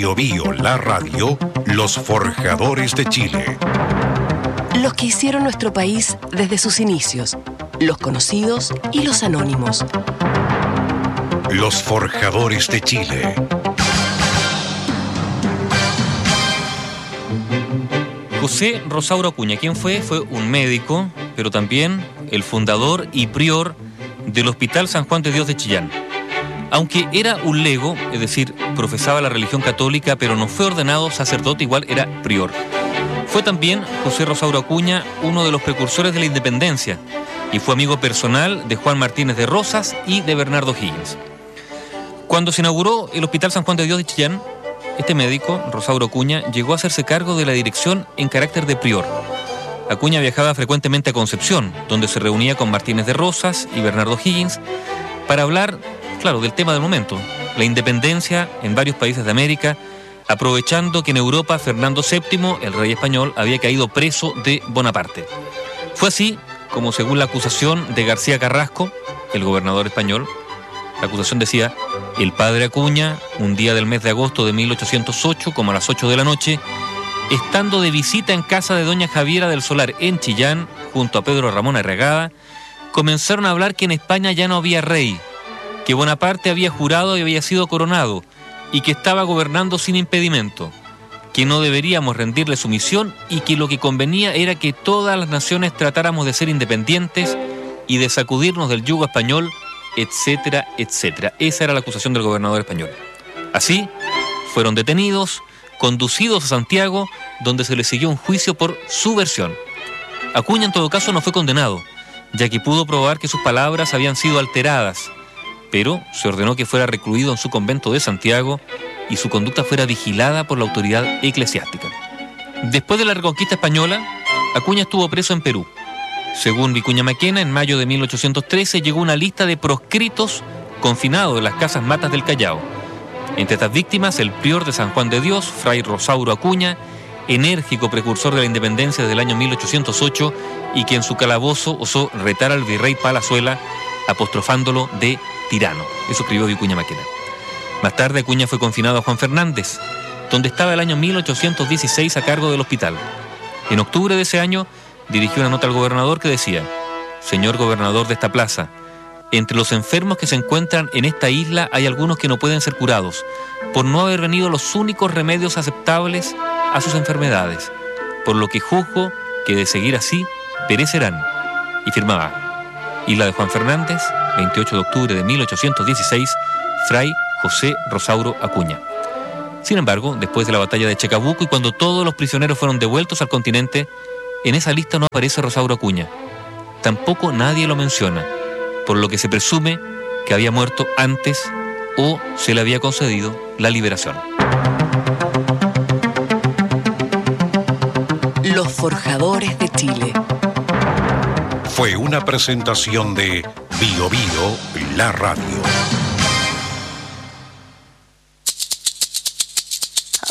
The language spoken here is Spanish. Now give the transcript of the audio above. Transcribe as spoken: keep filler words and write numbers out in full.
Bio Bio, la radio, los forjadores de Chile. Los que hicieron nuestro país desde sus inicios, los conocidos y los anónimos. Los forjadores de Chile. José Rosauro Acuña, ¿quién fue? Fue un médico, pero también el fundador y prior del Hospital San Juan de Dios de Chillán. Aunque era un lego, es decir, profesaba la religión católica, pero no fue ordenado sacerdote, igual era prior. Fue también José Rosauro Acuña uno de los precursores de la independencia y fue amigo personal de Juan Martínez de Rosas y de Bernardo Higgins. Cuando se inauguró el Hospital San Juan de Dios de Chillán, este médico, Rosauro Acuña, llegó a hacerse cargo de la dirección en carácter de prior. Acuña viajaba frecuentemente a Concepción, donde se reunía con Martínez de Rosas y Bernardo Higgins para hablar, claro, del tema del momento, la independencia en varios países de América, aprovechando que en Europa Fernando séptimo, el rey español, había caído preso de Bonaparte. Fue así como, según la acusación de García Carrasco, el gobernador español, la acusación decía: el padre Acuña, un día del mes de agosto de mil ochocientos ocho, como a las ocho de la noche, estando de visita en casa de doña Javiera del Solar en Chillán, junto a Pedro Ramón Arregada, comenzaron a hablar que en España ya no había rey, que Bonaparte había jurado y había sido coronado, y que estaba gobernando sin impedimento, que no deberíamos rendirle sumisión y que lo que convenía era que todas las naciones tratáramos de ser independientes y de sacudirnos del yugo español, etcétera, etcétera. Esa era la acusación del gobernador español. Así, fueron detenidos, conducidos a Santiago, donde se les siguió un juicio por su versión. Acuña, en todo caso, no fue condenado, ya que pudo probar que sus palabras habían sido alteradas, pero se ordenó que fuera recluido en su convento de Santiago y su conducta fuera vigilada por la autoridad eclesiástica. Después de la reconquista española, Acuña estuvo preso en Perú. Según Vicuña Maquena, en mayo de mil ochocientos trece llegó una lista de proscritos confinados en las casas Matas del Callao. Entre estas víctimas, el prior de San Juan de Dios, Fray Rosauro Acuña, enérgico precursor de la independencia del año mil ochocientos ocho y que en su calabozo osó retar al virrey Palazuela, apostrofándolo de tirano. Eso escribió Vicuña Maquena. Más tarde, Acuña fue confinado a Juan Fernández, donde estaba el año mil ochocientos dieciséis a cargo del hospital. En octubre de ese año, dirigió una nota al gobernador que decía: señor gobernador de esta plaza, entre los enfermos que se encuentran en esta isla hay algunos que no pueden ser curados, por no haber venido los únicos remedios aceptables a sus enfermedades, por lo que juzgo que de seguir así, perecerán. Y firmaba: Isla de Juan Fernández, veintiocho de octubre de mil ochocientos dieciséis, Fray José Rosauro Acuña. Sin embargo, después de la batalla de Chacabuco y cuando todos los prisioneros fueron devueltos al continente, en esa lista no aparece Rosauro Acuña. Tampoco nadie lo menciona, por lo que se presume que había muerto antes o se le había concedido la liberación. Los forjadores de Chile. Fue una presentación de Bio Bio, la radio.